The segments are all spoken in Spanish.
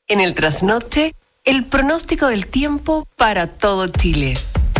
En el Trasnoche, el pronóstico del tiempo para todo Chile.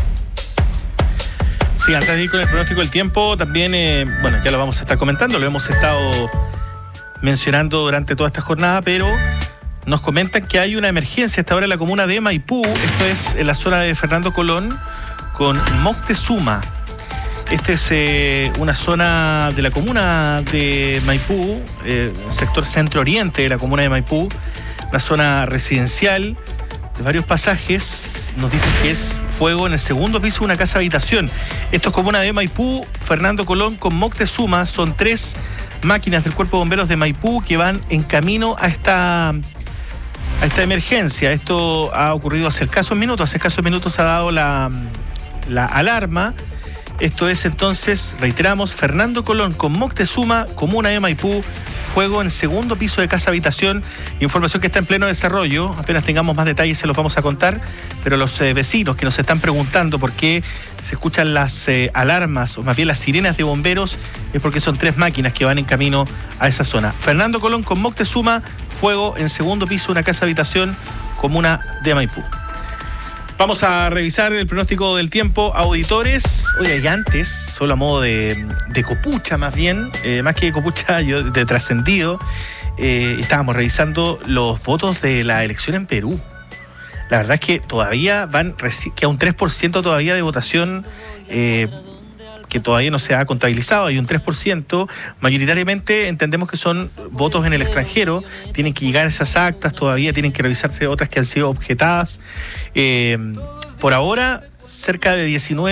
Sí, antes de ir con el pronóstico del tiempo, también, ya lo vamos a estar comentando, lo hemos estado mencionando durante toda esta jornada, pero nos comentan que hay una emergencia a esta hora en la comuna de Maipú, esto es en la zona de Fernando Colón, con Moctezuma. Esta es una zona de la comuna de Maipú, sector centro-oriente de la comuna de Maipú, una zona residencial de varios pasajes. Nos dicen que es fuego en el segundo piso de una casa habitación. Esto es comuna de Maipú, Fernando Colón con Moctezuma. Son 3 máquinas del Cuerpo de Bomberos de Maipú que van en camino a esta emergencia. Esto ha ocurrido hace escasos minutos se ha dado la alarma. Esto es entonces, reiteramos, Fernando Colón con Moctezuma, comuna de Maipú, fuego en segundo piso de casa habitación, información que está en pleno desarrollo. Apenas tengamos más detalles se los vamos a contar, pero los vecinos que nos están preguntando por qué se escuchan las alarmas, o más bien las sirenas de bomberos, es porque son 3 máquinas que van en camino a esa zona. Fernando Colón con Moctezuma, fuego en segundo piso de una casa habitación, comuna de Maipú. Vamos a revisar el pronóstico del tiempo, auditores. Oye, y antes, solo a modo de copucha más bien, más que de copucha, yo de trascendido, estábamos revisando los votos de la elección en Perú. La verdad es que todavía queda un 3% todavía de votación que todavía no se ha contabilizado, hay un 3%, mayoritariamente entendemos que son votos en el extranjero, tienen que llegar esas actas, todavía tienen que revisarse otras que han sido objetadas. Por ahora, cerca de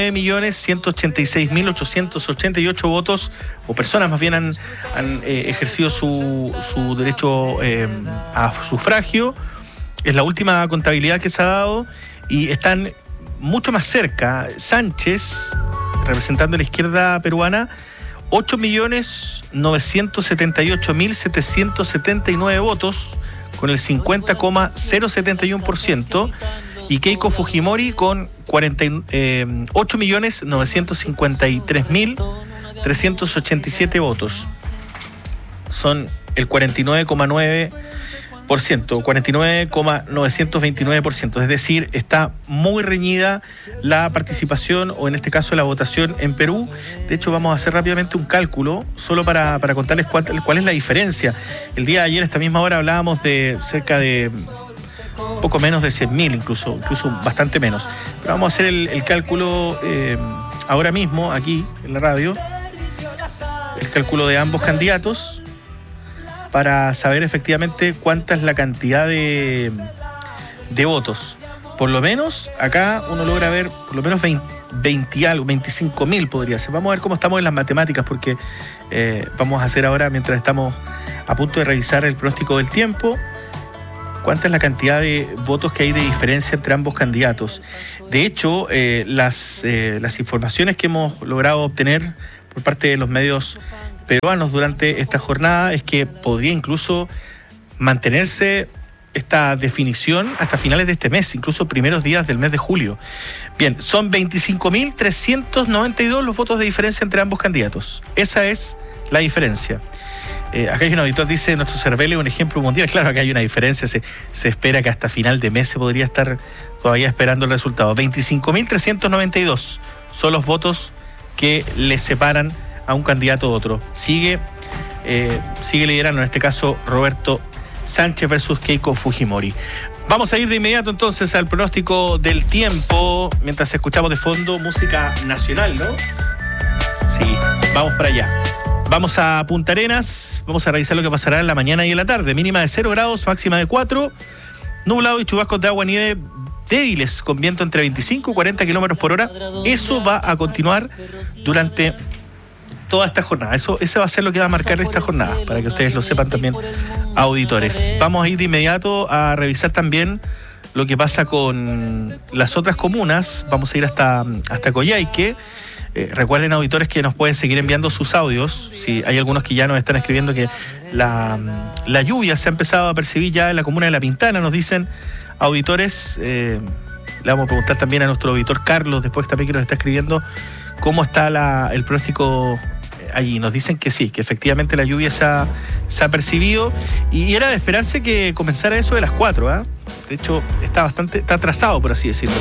19.186.888 votos, o personas más bien han ejercido su derecho a sufragio. Es la última contabilidad que se ha dado y están mucho más cerca. Sánchez, representando a la izquierda peruana, 8.978.779 votos, con el 50,071%, y Keiko Fujimori con 8.953.387 votos. Son el 49,9%, 49,929%, es decir, está muy reñida la participación, o en este caso la votación en Perú. De hecho, vamos a hacer rápidamente un cálculo, solo para contarles cuál es la diferencia. El día de ayer, a esta misma hora, hablábamos de cerca de poco menos de 100.000, incluso bastante menos. Pero vamos a hacer el cálculo ahora mismo, aquí, en la radio, el cálculo de ambos candidatos, para saber efectivamente cuánta es la cantidad de votos. Por lo menos, acá uno logra ver por lo menos 20 algo, 25.000 podría ser. Vamos a ver cómo estamos en las matemáticas, porque vamos a hacer ahora, mientras estamos a punto de revisar el pronóstico del tiempo, cuánta es la cantidad de votos que hay de diferencia entre ambos candidatos. De hecho, las informaciones que hemos logrado obtener por parte de los medios peruanos durante esta jornada es que podría incluso mantenerse esta definición hasta finales de este mes, incluso primeros días del mes de julio. Bien, son 25.392 los votos de diferencia entre ambos candidatos. Esa es la diferencia. Acá hay un auditor, dice, nuestro Cervel es un ejemplo mundial. Claro, acá hay una diferencia, se espera que hasta final de mes se podría estar todavía esperando el resultado. 25.392 son los votos que le separan a un candidato u otro. Sigue liderando, en este caso, Roberto Sánchez versus Keiko Fujimori. Vamos a ir de inmediato entonces al pronóstico del tiempo, mientras escuchamos de fondo música nacional, ¿no? Sí, vamos para allá. Vamos a Punta Arenas, vamos a revisar lo que pasará en la mañana y en la tarde. Mínima de 0 grados, máxima de 4, nublado y chubascos de agua y nieve débiles, con viento entre 25 y 40 kilómetros por hora. Eso va a continuar durante toda esta jornada. Ese va a ser lo que va a marcar esta jornada, para que ustedes lo sepan también, auditores. Vamos a ir de inmediato a revisar también lo que pasa con las otras comunas. Vamos a ir hasta Coyhaique. Recuerden, auditores, que nos pueden seguir enviando sus audios. Si hay algunos que ya nos están escribiendo que la lluvia se ha empezado a percibir ya en la comuna de La Pintana, nos dicen auditores. Le vamos a preguntar también a nuestro auditor Carlos, después también, que nos está escribiendo, cómo está el pronóstico allí. Nos dicen que sí, que efectivamente la lluvia se ha percibido y era de esperarse que comenzara eso de las 4, ¿eh? De hecho, está atrasado, por así decirlo.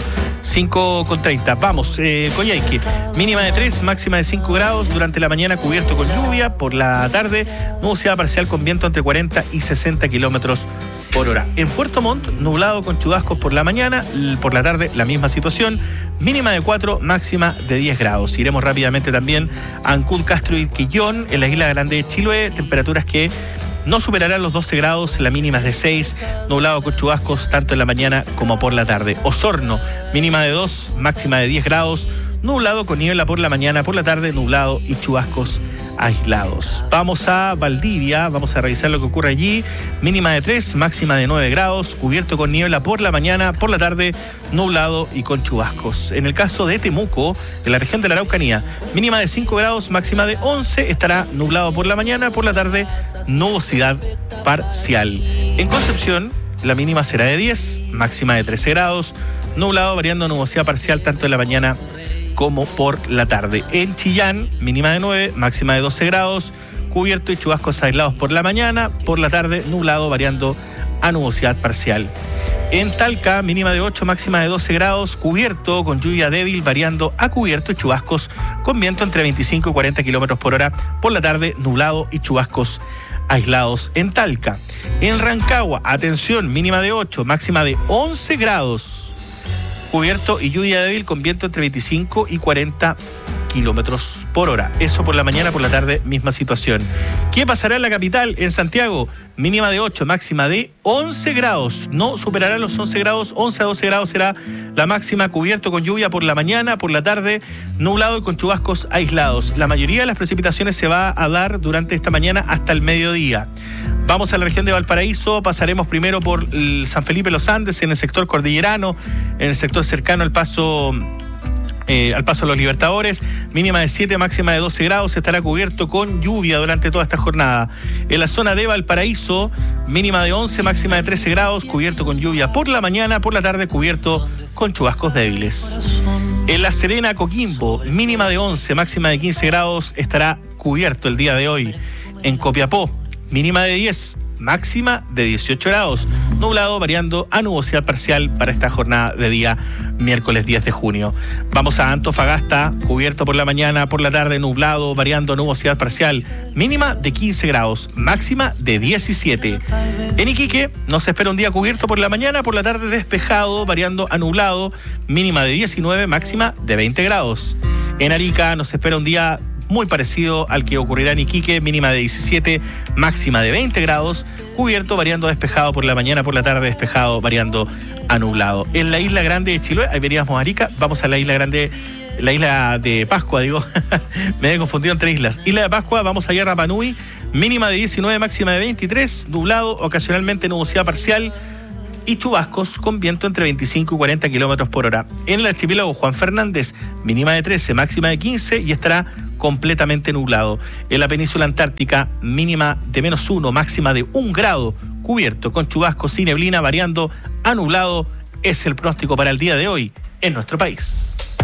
5:30. Vamos, Coyhaique. Mínima de 3, máxima de 5 grados. Durante la mañana cubierto con lluvia. Por la tarde, nubosidad parcial con viento entre 40 y 60 kilómetros por hora. En Puerto Montt, nublado con chubascos por la mañana. Por la tarde, la misma situación. Mínima de 4, máxima de 10 grados. Iremos rápidamente también a Ancud, Castro y Quillón, en la Isla Grande de Chiloé. Temperaturas que no superarán los 12 grados, la mínima es de 6, nublado con chubascos tanto en la mañana como por la tarde. Osorno, mínima de 2, máxima de 10 grados, nublado con niebla por la mañana, por la tarde nublado y chubascos aislados. Vamos a Valdivia, vamos a revisar lo que ocurre allí. Mínima de 3, máxima de 9 grados, cubierto con niebla por la mañana, por la tarde nublado y con chubascos. En el caso de Temuco, en la región de la Araucanía, mínima de 5 grados, máxima de 11, estará nublado por la mañana, por la tarde nubosidad parcial. En Concepción, la mínima será de 10, máxima de 13 grados, nublado variando nubosidad parcial tanto en la mañana como por la tarde. En Chillán, mínima de 9, máxima de 12 grados, cubierto y chubascos aislados por la mañana, por la tarde nublado variando a nubosidad parcial. En Talca, mínima de 8, máxima de 12 grados, cubierto con lluvia débil variando a cubierto y chubascos con viento entre 25 y 40 kilómetros por hora, por la tarde nublado y chubascos aislados en Talca. En Rancagua, atención, mínima de 8, máxima de 11 grados, cubierto y lluvia débil con viento entre 25 y 40 kilómetros por hora. Eso por la mañana, por la tarde, misma situación. ¿Qué pasará en la capital? En Santiago, mínima de 8, máxima de 11 grados. No superará los 11 grados, 11 a 12 grados será la máxima, cubierto con lluvia por la mañana, por la tarde, nublado y con chubascos aislados. La mayoría de las precipitaciones se va a dar durante esta mañana hasta el mediodía. Vamos a la región de Valparaíso, pasaremos primero por San Felipe Los Andes, en el sector cordillerano, en el sector cercano al paso de los Libertadores, mínima de 7, máxima de 12 grados, estará cubierto con lluvia durante toda esta jornada. En la zona de Valparaíso, mínima de 11, máxima de 13 grados, cubierto con lluvia por la mañana, por la tarde cubierto con chubascos débiles. En La Serena, Coquimbo, mínima de 11, máxima de 15 grados, estará cubierto el día de hoy. En Copiapó, mínima de 10, máxima de 18 grados, nublado variando a nubosidad parcial para esta jornada de día miércoles 10 de junio. Vamos a Antofagasta, cubierto por la mañana, por la tarde nublado variando a nubosidad parcial, mínima de 15 grados, máxima de 17. En Iquique nos espera un día cubierto por la mañana, por la tarde despejado variando a nublado, mínima de 19, máxima de 20 grados. En Arica nos espera un día muy parecido al que ocurrirá en Iquique, mínima de 17, máxima de 20 grados, cubierto variando despejado por la mañana, por la tarde despejado variando a nublado. En la Isla Grande de Chiloé, ahí veníamos Arica, vamos a la Isla Grande, la isla de Pascua, me he confundido entre islas. Isla de Pascua, vamos allá a Rapa Nui, mínima de 19, máxima de 23, nublado, ocasionalmente nubosidad parcial y chubascos con viento entre 25 y 40 kilómetros por hora. En el archipiélago Juan Fernández, mínima de 13, máxima de 15 y estará completamente nublado. En la península antártica, mínima de -1, máxima de 1 grado, cubierto con chubascos y neblina variando a nublado. Es el pronóstico para el día de hoy en nuestro país.